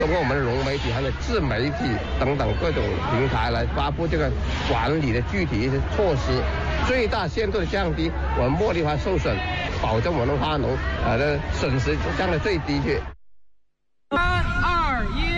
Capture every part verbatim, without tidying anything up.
通过我们的融媒体还有自媒体等等各种平台来发布这个管理的具体一些措施，最大限度的降低我们茉莉花受损，保证我们花农呃的损失降到最低去。 三二一。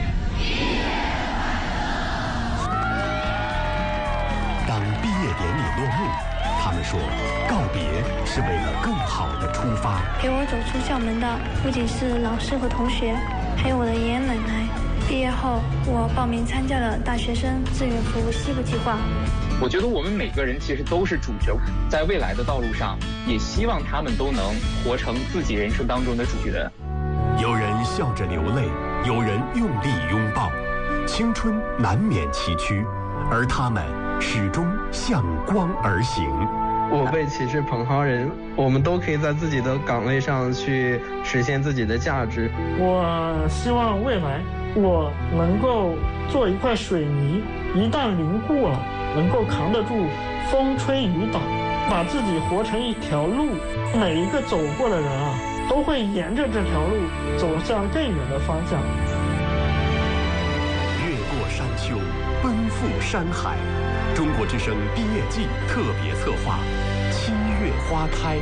当毕业典礼落幕，他们说告别是为了更好的出发。 陪我走出校门的不仅是老师和同学，还有我的爷爷奶奶。毕业后，我报名参加了大学生志愿服务西部计划。 我觉得我们每个人其实都是主角，在未来的道路上，也希望他们都能活成自己人生当中的主角。 有人笑着流泪，有人用力拥抱，青春难免崎岖，而他们始终向光而行。 我辈岂是蓬蒿人，我们都可以在自己的岗位上去实现自己的价值。 我希望未来我能够做一块水泥，一旦凝固了，能够扛得住风吹雨打，把自己活成一条路。每一个走过的人啊，都会沿着这条路走向更远的方向。 越过山丘，奔赴山海。中国之声毕业季特别策划，七月花开。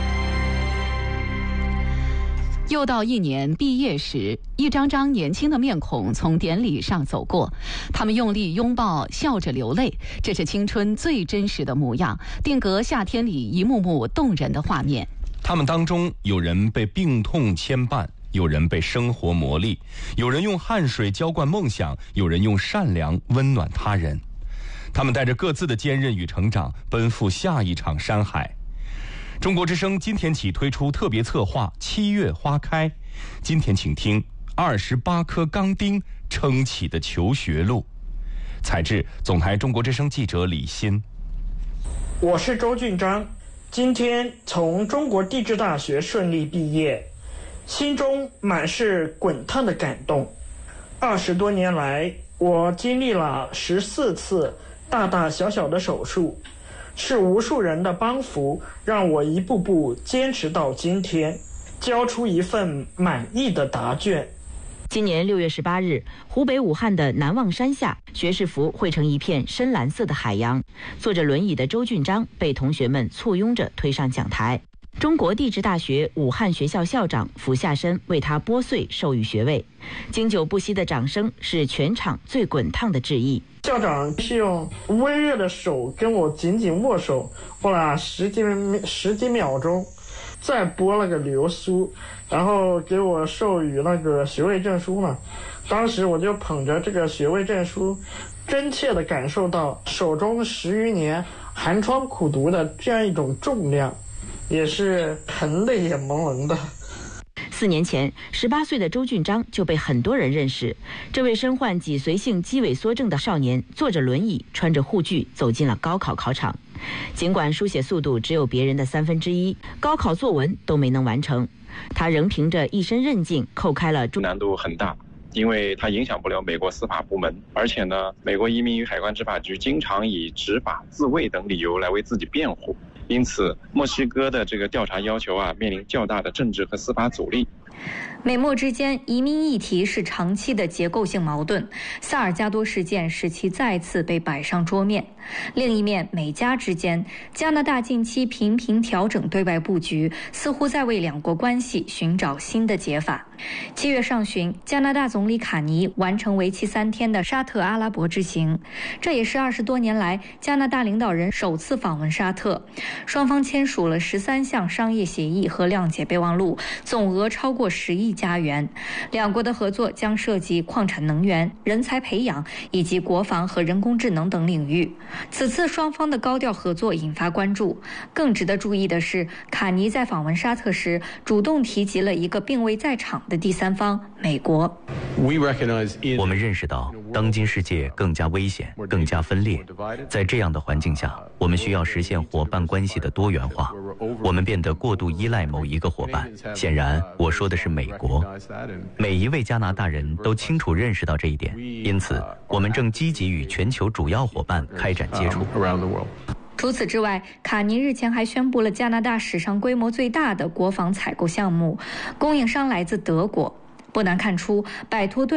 又到一年毕业时，一张张年轻的面孔从典礼上走过，他们用力拥抱，笑着流泪，这是青春最真实的模样，定格夏天里一幕幕动人的画面。 他们当中有人被病痛牵绊，有人被生活磨砺，有人用汗水浇灌梦想，有人用善良温暖他人。他们带着各自的坚韧与成长，奔赴下一场山海。中国之声今天起推出特别策划《七月花开》，今天请听二十八颗钢钉撑起的求学路。采制总台中国之声记者李欣。 我是周俊章，今天从中国地质大学顺利毕业，心中满是滚烫的感动。二十多年来，我经历了十四次大大小小的手术，是无数人的帮扶，让我一步步坚持到今天，交出一份满意的答卷。 今年六月十八日，湖北武汉的南望山下，学士服汇成一片深蓝色的海洋。坐着轮椅的周俊章被同学们簇拥着推上讲台。中国地质大学武汉学校校长俯下身为他拨穗授予学位，经久不息的掌声是全场最滚烫的致意。 校长是用温热的手跟我紧紧握手，握了十几十几秒钟，再拨了个流苏，然后给我授予那个学位证书嘛。当时我就捧着这个学位证书，真切地感受到手中十余年寒窗苦读的这样一种重量，也是很泪眼朦胧的。 四年前，十八岁的周俊章就被很多人认识。这位身患脊髓性肌萎缩症的少年，坐着轮椅，穿着护具走进了高考考场。尽管书写速度只有别人的三分之一，高考作文都没能完成，他仍凭着一身韧劲扣开了难度很大，因为它影响不了美国司法部门，而且呢，美国移民与海关执法局经常以执法自卫等理由来为自己辩护。因此，墨西哥的这个调查要求啊，面临较大的政治和司法阻力。 美墨之间移民议题是长期的结构性矛盾，萨尔加多事件使其再次被摆上桌面。另一面，美加之间，加拿大近期频频调整对外布局，似乎在为两国关系寻找新的解法。七月上旬，加拿大总理卡尼完成为期三天的沙特阿拉伯之行，这也是二十多年来加拿大领导人首次访问沙特。双方签署了十三项商业协议和谅解备忘录，总额超过十亿加元。两国的合作将涉及矿产能源、人才培养以及国防和人工智能等领域。此次双方的高调合作引发关注。更值得注意的是，卡尼在访问沙特时主动提及了一个并未在场的第三方——美国。 我们认识到，当今世界更加危险、更加分裂。在这样的环境下，我们需要实现伙伴关系的多元化。我们变得过度依赖某一个伙伴。显然，我说的是美国。每一位加拿大人都清楚认识到这一点，因此，我们正积极与全球主要伙伴开展接触。 除此之外，卡尼日前还宣布了加拿大史上规模最大的国防采购项目，供应商来自德国。不难看出，摆脱对